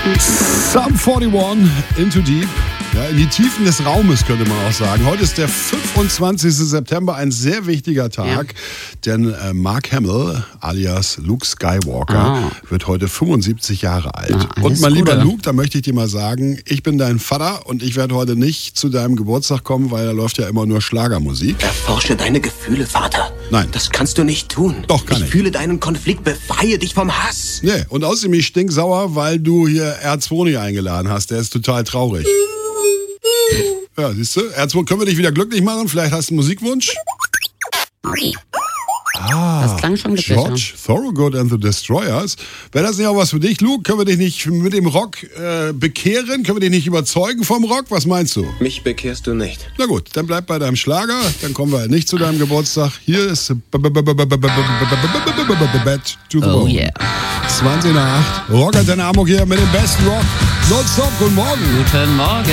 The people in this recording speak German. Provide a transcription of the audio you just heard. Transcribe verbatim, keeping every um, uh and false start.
Sum einundvierzig, Into Deep. Ja, in die Tiefen des Raumes, könnte man auch sagen. Heute ist der fünfundzwanzigster September, ein sehr wichtiger Tag, ja. denn äh, Mark Hamill, alias Luke Skywalker, ah. wird heute fünfundsiebzig Jahre alt. Na, und mein lieber Luke, da möchte ich dir mal sagen, ich bin dein Vater und ich werde heute nicht zu deinem Geburtstag kommen, weil da läuft ja immer nur Schlagermusik. Erforsche deine Gefühle, Vater. Nein. Das kannst du nicht tun. Doch, kann ich. Ich fühle deinen Konflikt, befreie dich vom Hass. Nee, und außerdem ich stinksauer, weil du hier R zwei nicht eingeladen hast. Der ist total traurig. Ja, siehst du, R zwei, können wir dich wieder glücklich machen? Vielleicht hast du einen Musikwunsch? Ah, das klang schon glücklich. George Thorogood and the Destroyers. Wäre das nicht auch was für dich, Luke? Können wir dich nicht mit dem Rock äh, bekehren? Können wir dich nicht überzeugen vom Rock? Was meinst du? Mich bekehrst du nicht. Na gut, dann bleib bei deinem Schlager. Dann kommen wir nicht zu deinem Geburtstag. Hier ist Bad to the Oh yeah. zwanzig nach acht. Rock hat den Amok hier mit dem besten Rock. Nonstop, guten Morgen. Guten Morgen.